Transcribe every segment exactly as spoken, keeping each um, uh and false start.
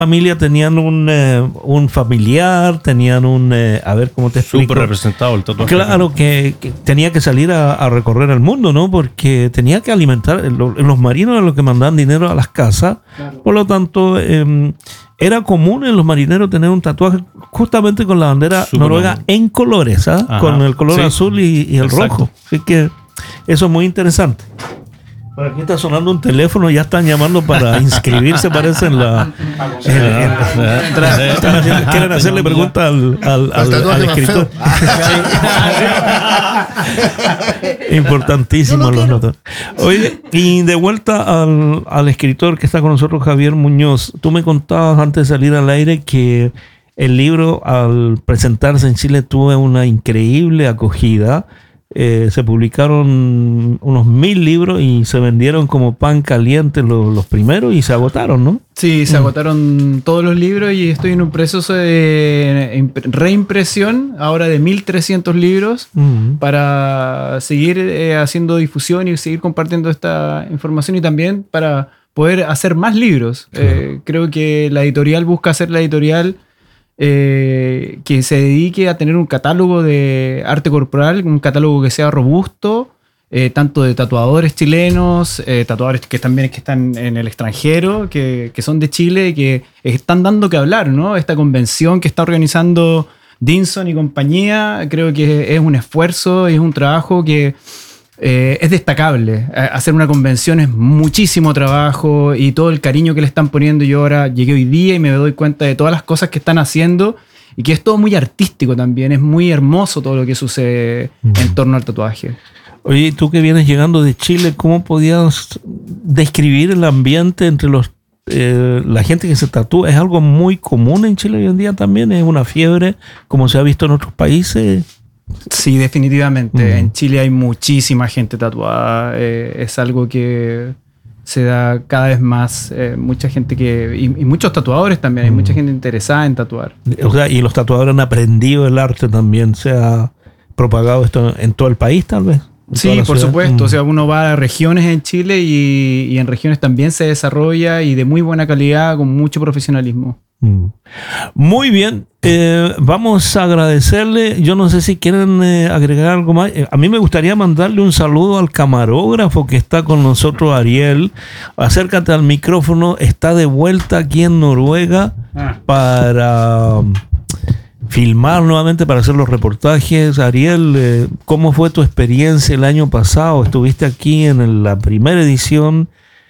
familia tenían un, eh, un familiar, tenían un... Eh, a ver, ¿cómo te explico? Súper representado el tatuaje. Claro, que, que tenía que salir a, a recorrer el mundo, ¿no? Porque tenía que alimentar... Lo, los marinos eran los que mandaban dinero a las casas. Claro. Por lo tanto, eh, era común en los marineros tener un tatuaje justamente con la bandera Súper noruega bien. En colores, ¿ah? ¿eh? Con el color sí. azul y, y el Exacto. rojo. Así que eso es muy interesante. Por aquí está sonando un teléfono, ya están llamando para inscribirse, parece en la... En, en, en, en, quieren hacerle preguntas al, al, al, al escritor. Importantísimo los notas. Oye, y de vuelta al, al escritor que está con nosotros, Javier Muñoz. Tú me contabas antes de salir al aire que el libro, al presentarse en Chile, tuvo una increíble acogida. Eh, se publicaron unos mil libros y se vendieron como pan caliente los, los primeros y se agotaron, ¿no? Sí, se mm. agotaron todos los libros y estoy en un proceso de reimpresión ahora de mil trescientos libros mm. para seguir eh, haciendo difusión y seguir compartiendo esta información y también para poder hacer más libros. Sí. Eh, creo que la editorial busca hacer la editorial Eh, que se dedique a tener un catálogo de arte corporal, un catálogo que sea robusto, eh, tanto de tatuadores chilenos, eh, tatuadores que también que están en el extranjero, que, que son de Chile, que están dando que hablar, ¿no? Esta convención que está organizando Dinson y compañía, creo que es un esfuerzo y es un trabajo que Eh, es destacable. Hacer una convención es muchísimo trabajo y todo el cariño que le están poniendo. Yo ahora llegué hoy día y me doy cuenta de todas las cosas que están haciendo y que es todo muy artístico también. Es muy hermoso todo lo que sucede mm. en torno al tatuaje. Oye, tú que vienes llegando de Chile, ¿cómo podías describir el ambiente entre los eh, la gente que se tatúa? ¿Es algo muy común en Chile hoy en día también? ¿Es una fiebre como se ha visto en otros países? Sí, definitivamente. Mm. En Chile hay muchísima gente tatuada. Eh, es algo que se da cada vez más. Eh, mucha gente que... Y, y muchos tatuadores también. Mm. Hay mucha gente interesada en tatuar. O sea, y los tatuadores han aprendido el arte también. ¿Se ha propagado esto en todo el país, tal vez? Sí, por ciudad? supuesto. Mm. O sea, uno va a regiones en Chile y, y en regiones también se desarrolla y de muy buena calidad, con mucho profesionalismo. Mm. Muy bien. Eh, vamos a agradecerle. Yo no sé si quieren eh, agregar algo más. Eh, a mí me gustaría mandarle un saludo al camarógrafo que está con nosotros, Ariel. Acércate al micrófono. Está de vuelta aquí en Noruega ah. para um, filmar nuevamente, para hacer los reportajes. Ariel, eh, ¿cómo fue tu experiencia el año pasado? Estuviste aquí en la primera edición.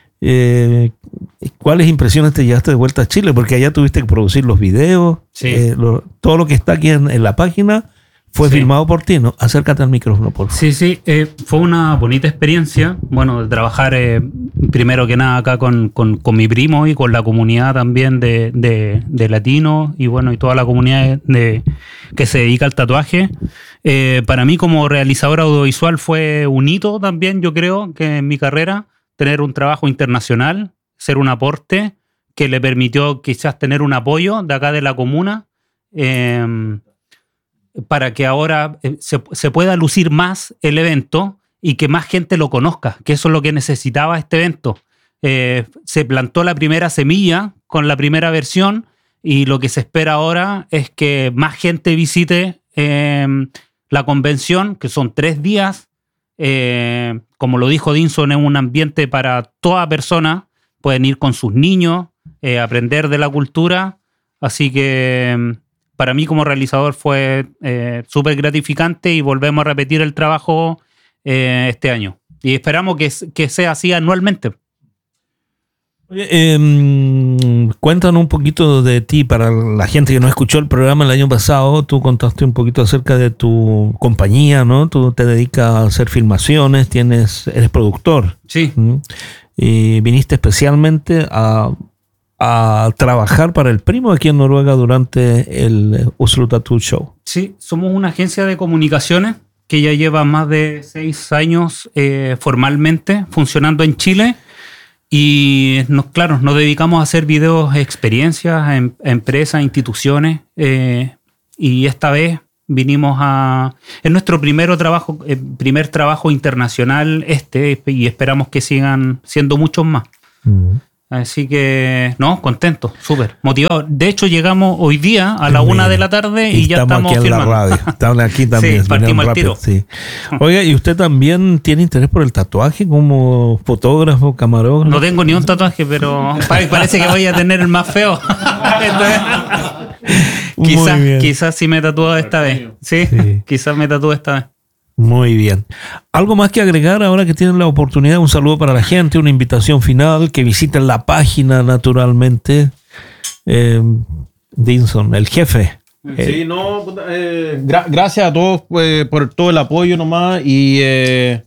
Eh, ¿Cuáles impresiones te llevaste de vuelta a Chile? Porque allá tuviste que producir los videos, sí. eh, lo, todo lo que está aquí en, en la página fue sí. filmado por ti, ¿no? Acércate al micrófono, por favor. Sí, sí, eh, fue una bonita experiencia, bueno, de trabajar eh, primero que nada acá con, con, con mi primo y con la comunidad también de, de, de latinos y bueno, y toda la comunidad de, que se dedica al tatuaje. Eh, para mí como realizador audiovisual fue un hito también, yo creo, que en mi carrera, tener un trabajo internacional, ser un aporte que le permitió quizás tener un apoyo de acá de la comuna eh, para que ahora se, se pueda lucir más el evento y que más gente lo conozca, que eso es lo que necesitaba este evento. Eh, se plantó la primera semilla con la primera versión y lo que se espera ahora es que más gente visite eh, la convención, que son tres días. Eh, como lo dijo Dinson, es un ambiente para toda persona. Pueden ir con sus niños, eh, aprender de la cultura. Así que para mí como realizador fue eh, súper gratificante y volvemos a repetir el trabajo eh, este año. Y esperamos que, que sea así anualmente. Oye, eh, cuéntanos un poquito de ti para la gente que no escuchó el programa el año pasado. Tú contaste un poquito acerca de tu compañía, ¿no? Tú te dedicas a hacer filmaciones, tienes, eres productor. Sí. ¿Mm? Y viniste especialmente a, a trabajar para el primo aquí en Noruega durante el Oslo Tattoo Show. Sí, somos una agencia de comunicaciones que ya lleva más de seis años eh, formalmente funcionando en Chile. Y nos, claro, nos dedicamos a hacer videos, experiencias a, em, a empresas, instituciones. Eh, y esta vez vinimos a... Es nuestro primero trabajo, eh, primer trabajo internacional este y esperamos que sigan siendo muchos más. Mm. Así que, no, contento, súper, motivado. De hecho, llegamos hoy día a la una de la tarde y, y ya estamos aquí en firmando. La radio. Estamos aquí también. Sí, partimos al tiro. Sí. Oiga, ¿y usted también tiene interés por el tatuaje como fotógrafo, camarógrafo? No tengo ni un tatuaje, pero parece que voy a tener el más feo. quizás, quizás sí me tatúo esta vez. Sí, sí. Quizás me tatúo esta vez. Muy bien. ¿Algo más que agregar ahora que tienen la oportunidad? Un saludo para la gente, una invitación final, que visiten la página naturalmente. Eh, Dinson, el jefe. Sí, eh. no, eh, gra- gracias a todos pues, por todo el apoyo nomás y, eh,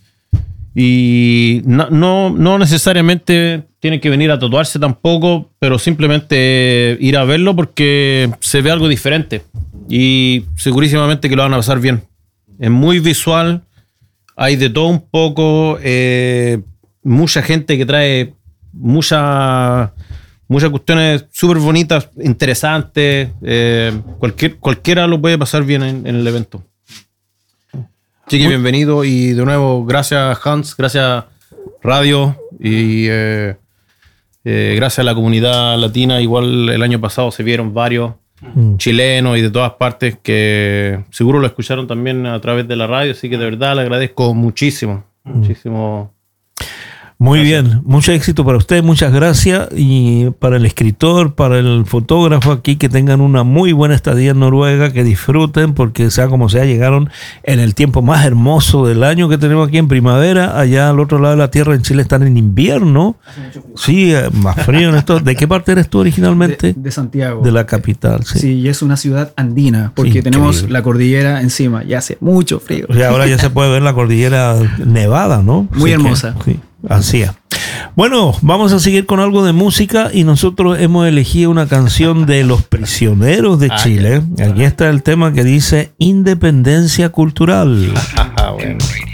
y no, no, no necesariamente tienen que venir a tatuarse tampoco, pero simplemente ir a verlo porque se ve algo diferente y segurísimamente que lo van a pasar bien. Es muy visual, hay de todo un poco, eh, mucha gente que trae mucha, muchas cuestiones súper bonitas, interesantes, eh, cualquier, cualquiera lo puede pasar bien en, en el evento. Así que bienvenido y de nuevo gracias Hans, gracias Radio y eh, eh, gracias a la comunidad latina. Igual el año pasado se vieron varios Mm. chilenos y de todas partes que seguro lo escucharon también a través de la radio, así que de verdad le agradezco muchísimo, mm. muchísimo. Muy gracias. Bien, mucho éxito para usted, muchas gracias y para el escritor, para el fotógrafo aquí, que tengan una muy buena estadía en Noruega, que disfruten porque sea como sea, llegaron en el tiempo más hermoso del año que tenemos aquí en primavera, allá al otro lado de la tierra en Chile están en invierno, sí, más frío en esto. ¿De qué parte eres tú originalmente? De, de Santiago. De la capital, sí. Sí, y es una ciudad andina porque sí, tenemos increíble. La cordillera encima y hace mucho frío. O sea, ahora ya se puede ver la cordillera nevada, ¿no? Muy sí hermosa. Que, sí. Así es. Bueno, vamos a seguir con algo de música y nosotros hemos elegido una canción de Los Prisioneros de Chile. Aquí está el tema que dice Independencia Cultural. Bueno.